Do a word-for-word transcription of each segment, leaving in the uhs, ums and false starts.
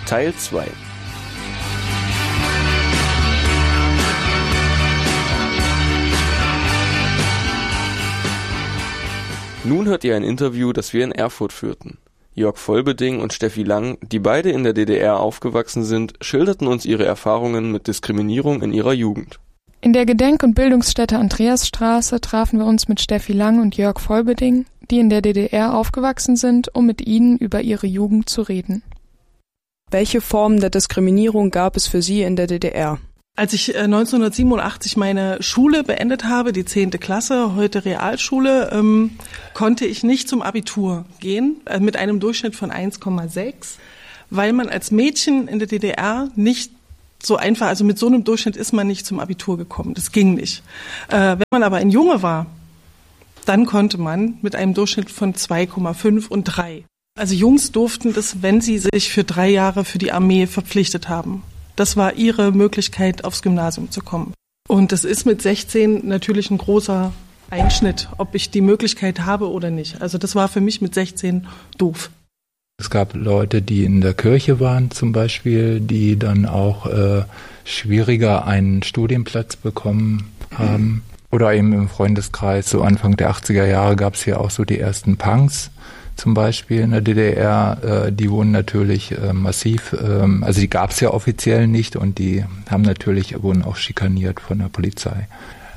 Teil zwei. Nun hört ihr ein Interview, das wir in Erfurt führten. Jörg Volbeding und Steffi Lang, die beide in der D D R aufgewachsen sind, schilderten uns ihre Erfahrungen mit Diskriminierung in ihrer Jugend. In der Gedenk- und Bildungsstätte Andreasstraße trafen wir uns mit Steffi Lang und Jörg Volbeding, die in der D D R aufgewachsen sind, um mit ihnen über ihre Jugend zu reden. Welche Formen der Diskriminierung gab es für Sie in der D D R? Als ich neunzehnhundertsiebenundachtzig meine Schule beendet habe, die zehnte Klasse, heute Realschule, ähm, konnte ich nicht zum Abitur gehen, äh, mit einem Durchschnitt von eins Komma sechs, weil man als Mädchen in der D D R nicht so einfach, also mit so einem Durchschnitt ist man nicht zum Abitur gekommen, das ging nicht. Äh, wenn man aber ein Junge war, dann konnte man mit einem Durchschnitt von zwei Komma fünf und drei. Also Jungs durften das, wenn sie sich für drei Jahre für die Armee verpflichtet haben. Das war ihre Möglichkeit, aufs Gymnasium zu kommen. Und das ist mit sechzehn natürlich ein großer Einschnitt, ob ich die Möglichkeit habe oder nicht. Also das war für mich mit sechzehn doof. Es gab Leute, die in der Kirche waren zum Beispiel, die dann auch äh, schwieriger einen Studienplatz bekommen haben. Oder eben im Freundeskreis, so Anfang der achtziger Jahre gab es hier auch so die ersten Punks. Zum Beispiel in der D D R, äh, die wurden natürlich äh, massiv, ähm, also die gab es ja offiziell nicht und die haben natürlich, wurden auch schikaniert von der Polizei.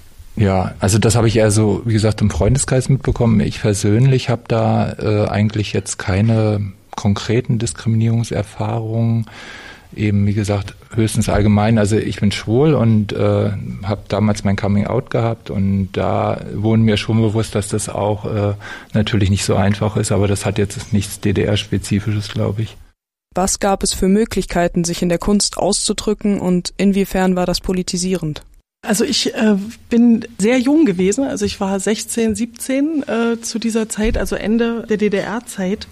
Ja, also das habe ich eher so, wie gesagt, im Freundeskreis mitbekommen. Ich persönlich habe da äh, eigentlich jetzt keine konkreten Diskriminierungserfahrungen. Eben, wie gesagt, höchstens allgemein. Also ich bin schwul und äh, habe damals mein Coming-out gehabt und da wurde mir schon bewusst, dass das auch äh, natürlich nicht so einfach ist, aber das hat jetzt nichts D D R-Spezifisches, glaube ich. Was gab es für Möglichkeiten, sich in der Kunst auszudrücken und inwiefern war das politisierend? Also ich äh, bin sehr jung gewesen, also ich war sechzehn, siebzehn äh, zu dieser Zeit, also Ende der D D R-Zeit.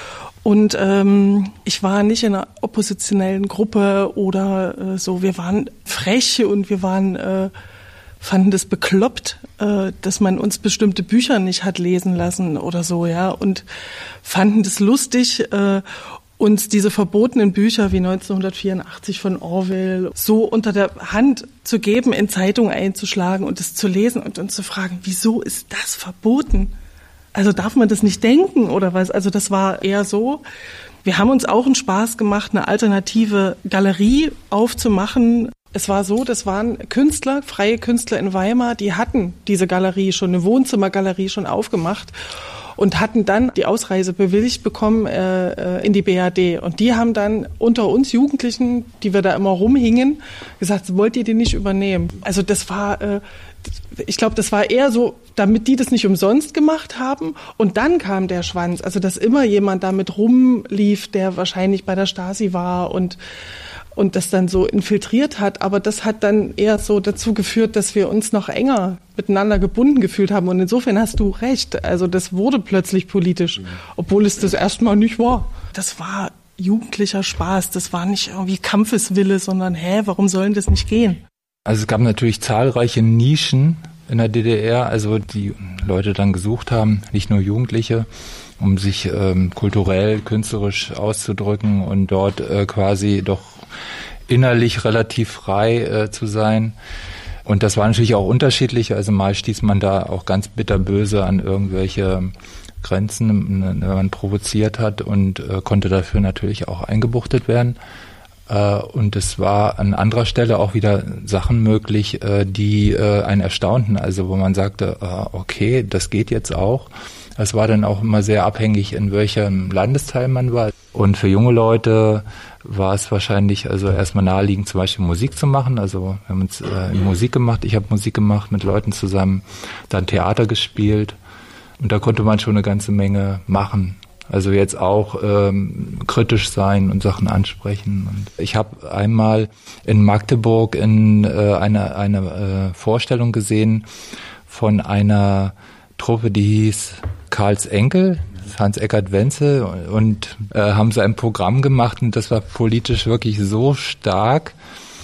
Und ähm, ich war nicht in einer oppositionellen Gruppe oder äh, so. Wir waren frech und wir waren äh, fanden das bekloppt, äh, dass man uns bestimmte Bücher nicht hat lesen lassen oder so, ja. Und fanden das lustig, äh, uns diese verbotenen Bücher wie neunzehnhundertvierundachtzig von Orwell so unter der Hand zu geben, in Zeitungen einzuschlagen und es zu lesen und uns zu fragen, wieso ist das verboten? Also darf man das nicht denken oder was? Also das war eher so. Wir haben uns auch einen Spaß gemacht, eine alternative Galerie aufzumachen. Es war so, das waren Künstler, freie Künstler in Weimar, die hatten diese Galerie schon, eine Wohnzimmergalerie schon aufgemacht und hatten dann die Ausreise bewilligt bekommen äh, in die B R D. Und die haben dann unter uns Jugendlichen, die wir da immer rumhingen, gesagt, wollt ihr die nicht übernehmen? Also das war, äh, ich glaube, das war eher so, damit die das nicht umsonst gemacht haben. Und dann kam der Schwanz, also dass immer jemand damit rumlief, der wahrscheinlich bei der Stasi war und und das dann so infiltriert hat. Aber das hat dann eher so dazu geführt, dass wir uns noch enger miteinander gebunden gefühlt haben. Und insofern hast du recht. Also das wurde plötzlich politisch, obwohl es das erstmal nicht war. Das war jugendlicher Spaß. Das war nicht irgendwie Kampfeswille, sondern hä, warum sollen das nicht gehen? Also es gab natürlich zahlreiche Nischen in der D D R, also die Leute dann gesucht haben, nicht nur Jugendliche, um sich ähm, kulturell, künstlerisch auszudrücken und dort äh, quasi doch innerlich relativ frei äh, zu sein. Und das war natürlich auch unterschiedlich, also mal stieß man da auch ganz bitterböse an irgendwelche Grenzen, wenn man provoziert hat und äh, konnte dafür natürlich auch eingebuchtet werden. Uh, und es war an anderer Stelle auch wieder Sachen möglich, uh, die uh, einen erstaunten, also wo man sagte, uh, okay, das geht jetzt auch. Es war dann auch immer sehr abhängig, in welchem Landesteil man war. Und für junge Leute war es wahrscheinlich also erstmal naheliegend, zum Beispiel Musik zu machen. Also wir haben uns uh, Musik gemacht, ich habe Musik gemacht mit Leuten zusammen, dann Theater gespielt und da konnte man schon eine ganze Menge machen. Also jetzt auch ähm, kritisch sein und Sachen ansprechen. Und ich habe einmal in Magdeburg in äh, eine eine äh, Vorstellung gesehen von einer Truppe, die hieß Karls Enkel, Hans-Eckart Wenzel, und äh, haben so ein Programm gemacht und das war politisch wirklich so stark.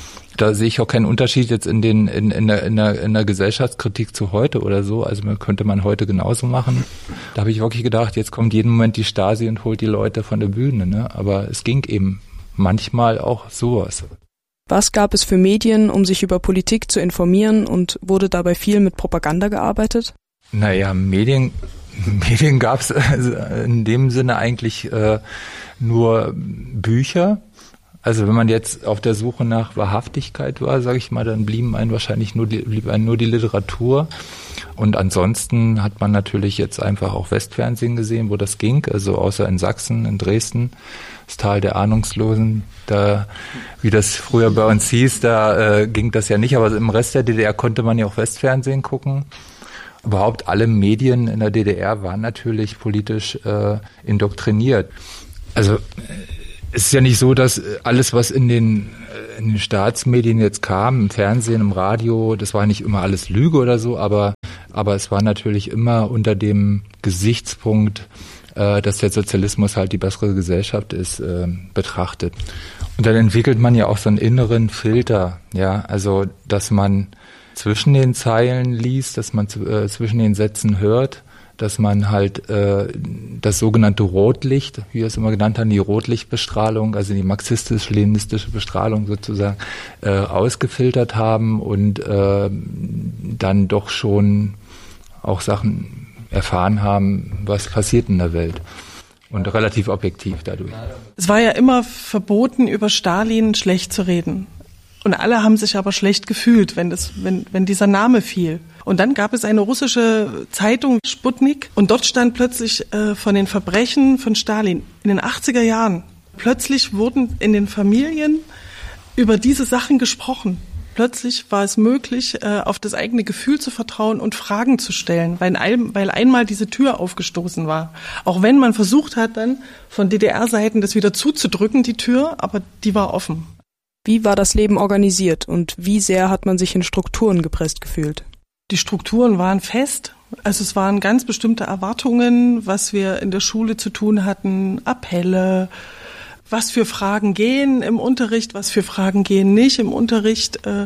Da sehe ich auch keinen Unterschied jetzt in den in, in, der, in, der, in der Gesellschaftskritik zu heute oder so. Also könnte man heute genauso machen. Da habe ich wirklich gedacht, jetzt kommt jeden Moment die Stasi und holt die Leute von der Bühne. Ne? Aber es ging eben manchmal auch sowas. Was gab es für Medien, um sich über Politik zu informieren, und wurde dabei viel mit Propaganda gearbeitet? Naja, Medien, Medien gab es in dem Sinne eigentlich äh, nur Bücher. Also wenn man jetzt auf der Suche nach Wahrhaftigkeit war, sage ich mal, dann blieben einem wahrscheinlich nur die, blieb einem nur die Literatur. Und ansonsten hat man natürlich jetzt einfach auch Westfernsehen gesehen, wo das ging. Also außer in Sachsen, in Dresden, das Tal der Ahnungslosen, da, wie das früher bei uns hieß, da äh, ging das ja nicht. Aber im Rest der D D R konnte man ja auch Westfernsehen gucken. Überhaupt alle Medien in der D D R waren natürlich politisch äh, indoktriniert. Also es ist ja nicht so, dass alles, was in den, in den Staatsmedien jetzt kam, im Fernsehen, im Radio, das war nicht immer alles Lüge oder so, aber, aber es war natürlich immer unter dem Gesichtspunkt, äh, dass der Sozialismus halt die bessere Gesellschaft ist, äh, betrachtet. Und dann entwickelt man ja auch so einen inneren Filter, ja, also, dass man zwischen den Zeilen liest, dass man äh, zwischen den Sätzen hört, dass man halt äh, das sogenannte Rotlicht, wie wir es immer genannt haben, die Rotlichtbestrahlung, also die marxistisch-leninistische Bestrahlung sozusagen, äh, ausgefiltert haben und äh, dann doch schon auch Sachen erfahren haben, was passiert in der Welt. Und relativ objektiv dadurch. Es war ja immer verboten, über Stalin schlecht zu reden. Und alle haben sich aber schlecht gefühlt, wenn das, wenn, wenn dieser Name fiel. Und dann gab es eine russische Zeitung, Sputnik, und dort stand plötzlich äh, von den Verbrechen von Stalin in den achtziger Jahren. Plötzlich wurden in den Familien über diese Sachen gesprochen. Plötzlich war es möglich, äh, auf das eigene Gefühl zu vertrauen und Fragen zu stellen, weil, ein, weil einmal diese Tür aufgestoßen war. Auch wenn man versucht hat, dann von D D R-Seiten das wieder zuzudrücken, die Tür, aber die war offen. Wie war das Leben organisiert und wie sehr hat man sich in Strukturen gepresst gefühlt? Die Strukturen waren fest. Also es waren ganz bestimmte Erwartungen, was wir in der Schule zu tun hatten, Appelle, was für Fragen gehen im Unterricht, was für Fragen gehen nicht im Unterricht, äh,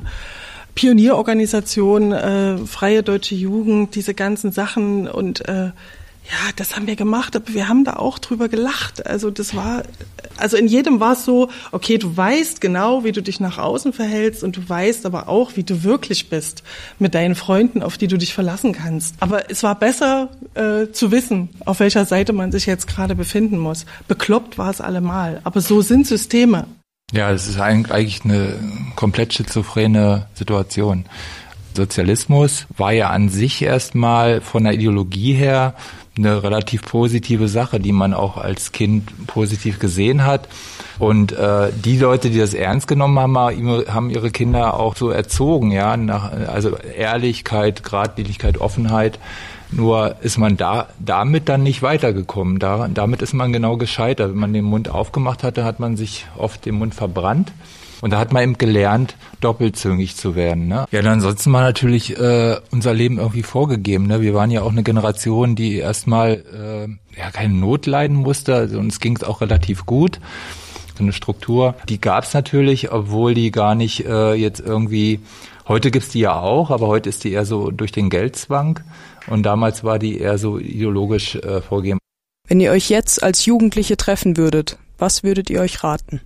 Pionierorganisation, äh, Freie Deutsche Jugend, diese ganzen Sachen und äh, ja, das haben wir gemacht, aber wir haben da auch drüber gelacht. Also das war, also in jedem war es so, okay, du weißt genau, wie du dich nach außen verhältst und du weißt aber auch, wie du wirklich bist mit deinen Freunden, auf die du dich verlassen kannst. Aber es war besser äh, zu wissen, auf welcher Seite man sich jetzt gerade befinden muss. Bekloppt war es allemal, aber so sind Systeme. Ja, es ist eigentlich eine komplett schizophrene Situation. Sozialismus war ja an sich erstmal von der Ideologie her eine relativ positive Sache, die man auch als Kind positiv gesehen hat. Und äh, die Leute, die das ernst genommen haben, haben ihre Kinder auch so erzogen, ja, nach, also Ehrlichkeit, Geradlinigkeit, Offenheit. Nur ist man da damit dann nicht weitergekommen. Da, damit ist man genau gescheitert. Wenn man den Mund aufgemacht hatte, hat man sich oft den Mund verbrannt. Und da hat man eben gelernt, doppelzüngig zu werden. Ne? Ja, und ansonsten war natürlich äh, unser Leben irgendwie vorgegeben. Ne? Wir waren ja auch eine Generation, die erstmal äh, ja keine Not leiden musste. Also uns ging es auch relativ gut. So eine Struktur, die gab es natürlich, obwohl die gar nicht äh, jetzt irgendwie, heute gibt's die ja auch, aber heute ist die eher so durch den Geldzwang. Und damals war die eher so ideologisch äh, vorgegeben. Wenn ihr euch jetzt als Jugendliche treffen würdet, was würdet ihr euch raten?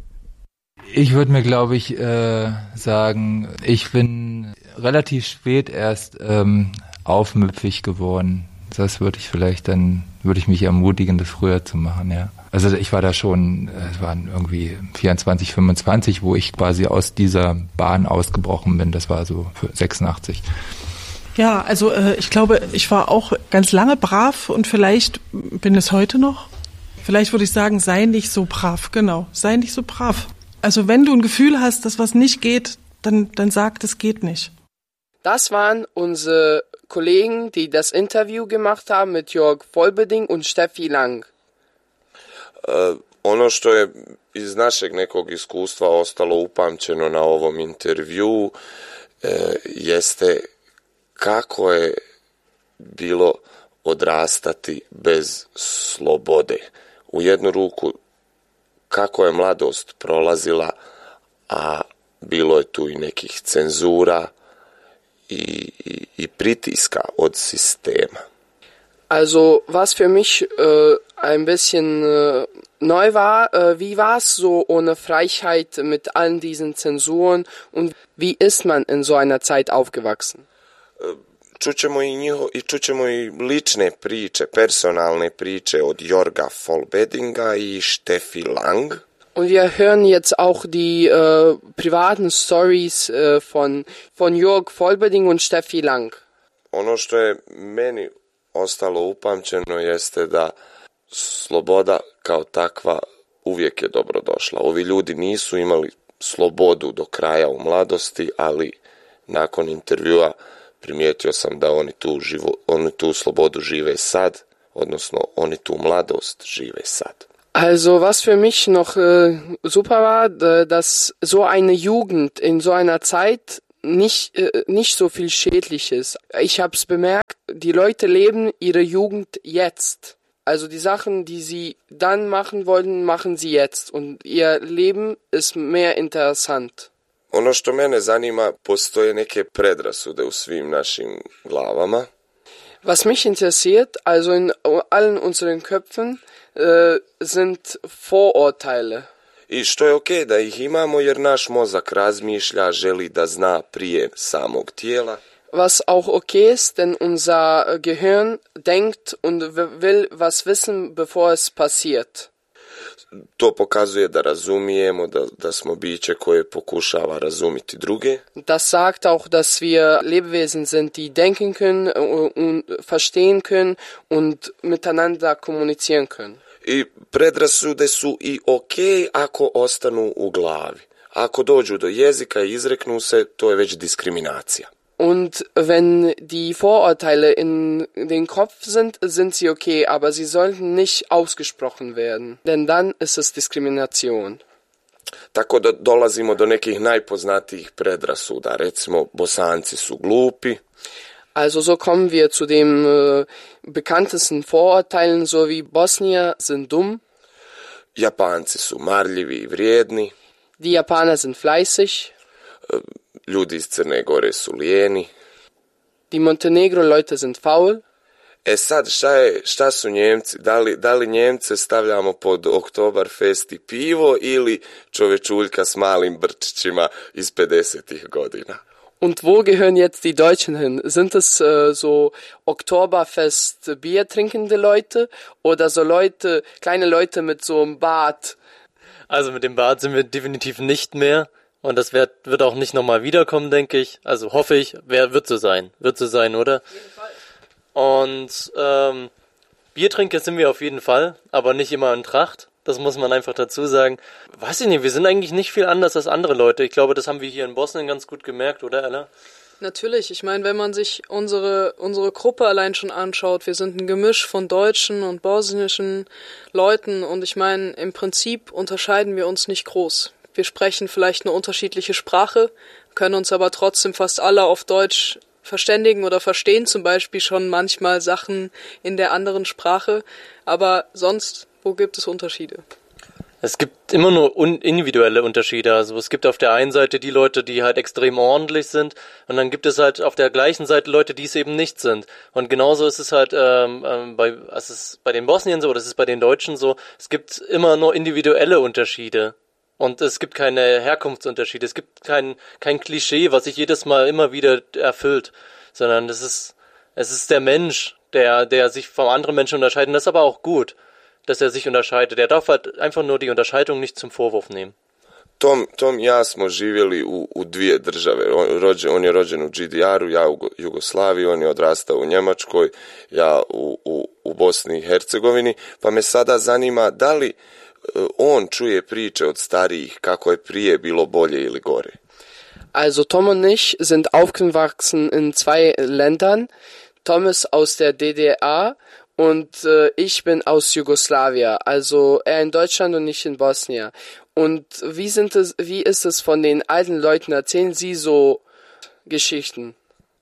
Ich würde mir, glaube ich, äh, sagen, ich bin relativ spät erst ähm, aufmüpfig geworden. Das würde ich vielleicht dann, würde ich mich ermutigen, das früher zu machen, ja. Also ich war da schon, es waren irgendwie vierundzwanzig, fünfundzwanzig, wo ich quasi aus dieser Bahn ausgebrochen bin. Das war so sechsundachtzig. Ja, also äh, ich glaube, ich war auch ganz lange brav und vielleicht bin es heute noch. Vielleicht würde ich sagen, sei nicht so brav, genau, sei nicht so brav. Also wenn du ein Gefühl hast, dass was nicht geht, dann, dann sag, das geht nicht. Das waren unsere Kollegen, die das Interview gemacht haben mit Jörg Vollbeding und Steffi Lang. Uh, ono što je iz našeg nekog iskustva ostalo upamćeno na ovom intervjuu e, jeste kako je bilo odrastati bez slobode. U jednu ruku kako je mladost prolazila, a bilo je tu i nekih cenzura i, i, i pritiska od sistema. Also was für mich äh, ein bisschen äh, neu war, äh, wie war es so ohne Freiheit mit allen diesen Zensuren und wie ist man in so einer Zeit aufgewachsen? Čućemo i, njiho, i čućemo i lične priče, personalne priče od Jorga Folbedinga i Steffi Lang. Und wir hören jetzt auch die äh, privaten Stories äh, von, von Jörg Folbeding und Steffi Lang. Ono što je meni ostalo upamćeno jeste da sloboda kao takva uvijek je dobrodošla. Ovi ljudi nisu imali slobodu do kraja u mladosti, ali nakon intervjua primijetio sam da oni tu, živo, oni tu slobodu žive sad, odnosno oni tu mladost žive sad. Also was für mich noch äh, super war, dass so eine Jugend in so einer Zeit nicht äh, nicht so viel Schädliches. Ich habe es bemerkt, die Leute leben ihre Jugend jetzt. Also die Sachen, die sie dann machen wollten, machen sie jetzt. Und ihr Leben ist mehr interessant. Ono što mene zanima, postoje neke predrasude u svim našim glavama. Was mich interessiert, also in allen unseren Köpfen, äh, sind Vorurteile. I što je okej da ih imamo jer naš mozak razmišlja, želi da zna prije samog tijela. Was auch okay ist, denn unser Gehirn denkt und will was wissen, bevor es passiert. To pokazuje da razumijemo, da, da smo biće koje pokušava razumiti druge. Das sagt auch, dass wir Lebewesen sind, die denken können und verstehen können und miteinander kommunizieren können. I predrasude su i okej ako ostanu u glavi. Ako dođu do jezika i izreknu se, to je već diskriminacija. Und wenn die Vorurteile in den Kopf sind, sind sie okay, aber sie sollten nicht ausgesprochen werden, denn dann ist es Diskrimination. Tako da dolazimo do nekih najpoznatijih predrasuda, recimo Bosanci su glupi. Also so kommen wir zu dem äh, bekanntesten Vorurteilen, so wie Bosnier sind dumm. Japanci su marljivi i vrijedni. Die Japaner sind fleißig. Ljudi iz Crne Gore su lijeni. Die Montenegro-Leute sind faul. E sad, šta, je, šta su Njemci? Da li, da li Njemce stavljamo pod Oktoberfest i pivo ili čovečuljka s malim brčićima iz pedesetih godina? Und wo gehören jetzt die Deutschen hin? Sind es äh, so Oktoberfest Bier trinkende Leute oder so Leute, kleine Leute mit so einem Bart? Also mit dem Bart sind wir definitiv nicht mehr. Und das wird, wird auch nicht nochmal wiederkommen, denke ich. Also hoffe ich, wer wird so sein. Wird so sein, oder? Auf jeden Fall. Und ähm, Biertrinker sind wir auf jeden Fall, aber nicht immer in Tracht. Das muss man einfach dazu sagen. Weiß ich nicht, wir sind eigentlich nicht viel anders als andere Leute. Ich glaube, das haben wir hier in Bosnien ganz gut gemerkt, oder Ella? Natürlich, ich meine, wenn man sich unsere unsere Gruppe allein schon anschaut, wir sind ein Gemisch von deutschen und bosnischen Leuten und ich meine, im Prinzip unterscheiden wir uns nicht groß. Wir sprechen vielleicht eine unterschiedliche Sprache, können uns aber trotzdem fast alle auf Deutsch verständigen oder verstehen zum Beispiel schon manchmal Sachen in der anderen Sprache. Aber sonst, wo gibt es Unterschiede? Es gibt immer nur un- individuelle Unterschiede. Also es gibt auf der einen Seite die Leute, die halt extrem ordentlich sind und dann gibt es halt auf der gleichen Seite Leute, die es eben nicht sind. Und genauso ist es halt ähm, ähm, bei, es ist bei den Bosniern so oder es ist bei den Deutschen so. Es gibt immer nur individuelle Unterschiede. Und es gibt keine Herkunftsunterschiede, es gibt kein, kein Klischee, was sich jedes Mal immer wieder erfüllt, sondern es ist, es ist der Mensch, der, der sich vom anderen Menschen unterscheidet. Und das ist aber auch gut, dass er sich unterscheidet. Er darf halt einfach nur die Unterscheidung nicht zum Vorwurf nehmen. Tom, Tom i ja smo živjeli u, u dvije države. On, rođen, on je rođen u G D R-u, ja u Jugoslaviji, on je odrastao u Njemačkoj, ja u, u, u Bosni i Hercegovini. Pa me sada zanima da li on čuje priče od starijih kako je prije bilo bolje ili gore. Also Tom und ich sind aufgewachsen in zwei Ländern. Tom ist aus der D D R und äh, ich bin aus Jugoslawien. Also er in Deutschland und ich in Bosnien. Und wie sind es, wie ist es von den alten Leuten? Erzählen Sie so Geschichten?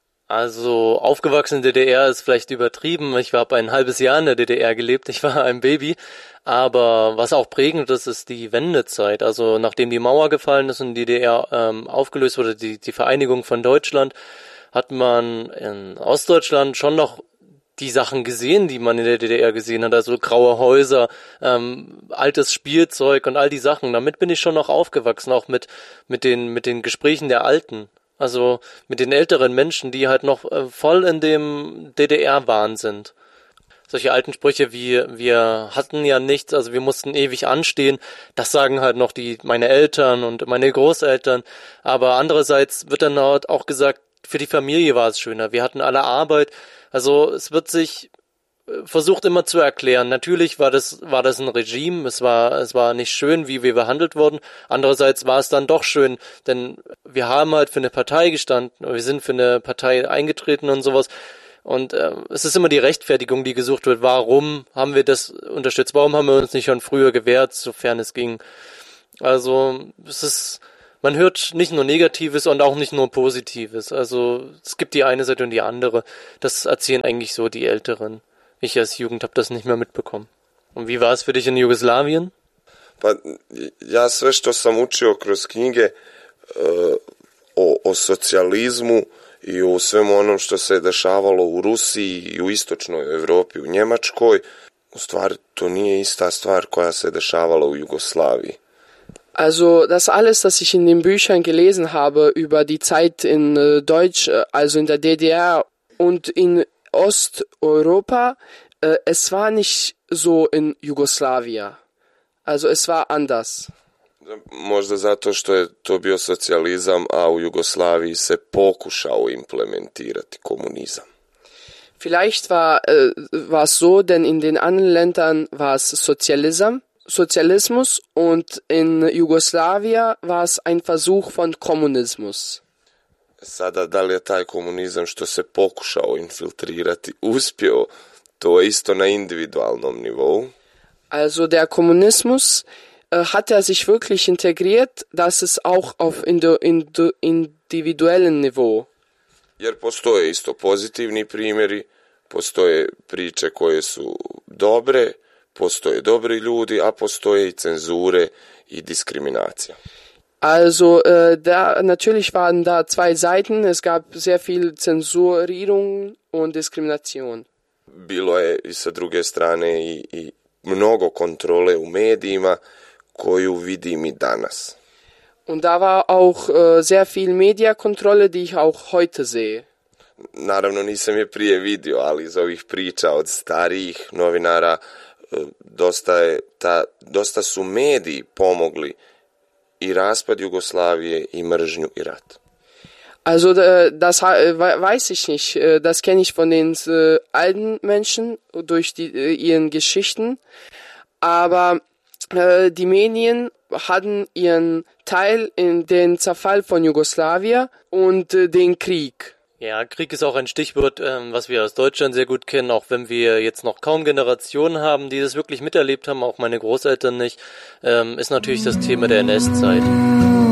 Also aufgewachsen in der D D R ist vielleicht übertrieben. Ich habe ein halbes Jahr in der D D R gelebt. Ich war ein Baby. Aber was auch prägend ist, ist die Wendezeit. Also nachdem die Mauer gefallen ist und die D D R ähm, aufgelöst wurde, die, die Vereinigung von Deutschland, hat man in Ostdeutschland schon noch die Sachen gesehen, die man in der D D R gesehen hat, also graue Häuser, ähm, altes Spielzeug und all die Sachen. Damit bin ich schon noch aufgewachsen, auch mit mit den mit den Gesprächen der Alten, also mit den älteren Menschen, die halt noch äh, voll in dem D D R-Wahn sind. Solche alten Sprüche wie wir hatten ja nichts, also wir mussten ewig anstehen, das sagen halt noch die meine Eltern und meine Großeltern. Aber andererseits wird dann auch gesagt, für die Familie war es schöner. Wir hatten alle Arbeit. Also es wird sich versucht immer zu erklären. Natürlich war das war das ein Regime. Es war es war nicht schön, wie wir behandelt wurden. Andererseits war es dann doch schön, denn wir haben halt für eine Partei gestanden. Wir sind für eine Partei eingetreten und sowas. Und äh, es ist immer die Rechtfertigung, die gesucht wird. Warum haben wir das unterstützt? Warum haben wir uns nicht schon früher gewehrt, sofern es ging? Also es ist Man hört nicht nur Negatives und auch nicht nur Positives. Also es gibt die eine Seite und die andere. Das erzählen eigentlich so die Älteren. Ich als Jugend habe das nicht mehr mitbekommen. Und wie war es für dich in Jugoslawien? Pa ja sve što sam učio kroz knjige uh, o, o socijalizmu i o svemu onom što se dešavalo u Rusiji i u istočnoj Evropi, u Njemačkoj, u stvari to nije ista stvar koja se dešavala u Jugoslaviji. Also das alles, was ich in den Büchern gelesen habe über die Zeit in äh, Deutsch, äh, also in der D D R und in Osteuropa, äh, es war nicht so in Jugoslawien. Also es war anders. Možda zato što je to bio socijalizam, a u Jugoslaviji se pokušao implementirati komunizam. Vielleicht war äh, war es so, denn in den anderen Ländern war es Sozialism. Sozialismus und in Jugoslawien war es ein Versuch von Kommunismus. Sada, da li je taj komunizam što se pokušao infiltrirati uspio, to je isto na individualnom nivou. Also der Kommunismus äh, hat er sich wirklich integriert, das ist auch auf indo, indo, individuellen Niveau. Jer postoje isto pozitivni primjeri, postoje priče koje su dobre, postoje dobri ljudi, a postoje i cenzure i diskriminacija. Also äh, da natürlich waren da zwei Seiten, es gab sehr viel Zensurierung und Diskrimination. Bilo je i sa druge strane i, i mnogo kontrole u medijima koju vidim i danas. Und da war auch äh, sehr viel Mediakontrolle, die ich auch heute sehe. Naravno nisam je prije vidio, ali iz ovih priča od starijih novinara dosta je ta, dosta su mediji pomogli i raspad Jugoslavije i mržnju i rat. Also das weiß ich nicht, das kenne ich von den alten Menschen durch die, ihren Geschichten, aber die Medien hatten ihren Teil in den Zerfall von Jugoslawien und den Krieg. Ja, Krieg ist auch ein Stichwort, ähm, was wir aus Deutschland sehr gut kennen, auch wenn wir jetzt noch kaum Generationen haben, die das wirklich miterlebt haben, auch meine Großeltern nicht, ähm, ist natürlich das Thema der N S-Zeit.